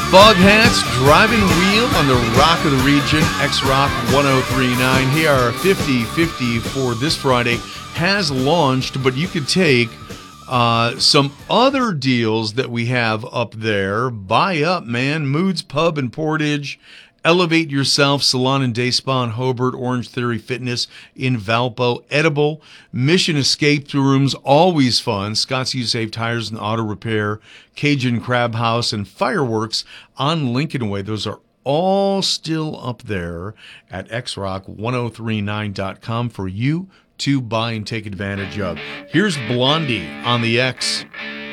Bug Hats, Driving Wheel on the Rock of the Region, X-Rock 1039. Here are 50/50 for this Friday has launched, but you could take some other deals that we have up there. Buy up, man. Moods Pub in Portage. Elevate Yourself, Salon and Day Spa in Hobart, Orange Theory Fitness in Valpo, Edible, Mission Escape Rooms, always fun, Scott's U Save Tires and Auto Repair, Cajun Crab House, and Fireworks on Lincoln Way. Those are all still up there at xrock1039.com for you to buy and take advantage of. Here's Blondie on the X.